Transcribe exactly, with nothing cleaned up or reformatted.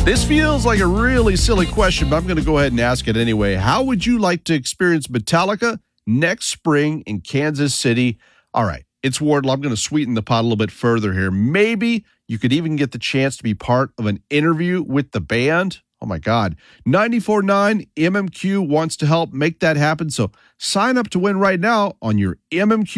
This feels like a really silly question, but I'm going to go ahead and ask it anyway. How would you like to experience Metallica next spring in Kansas City? All right, it's Wardle. I'm going to sweeten the pot a little bit further here. Maybe you could even get the chance to be part of an interview with the band. Oh, my God. ninety-four point nine M M Q wants to help make that happen, so sign up to win right now on your M M Q